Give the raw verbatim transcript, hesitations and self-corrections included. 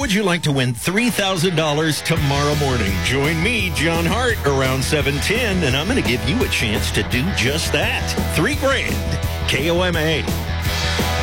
would you like to win three thousand dollars tomorrow morning? Join me, John Hart, around seven ten, and I'm going to give you a chance to do just that. Three grand. K O M A.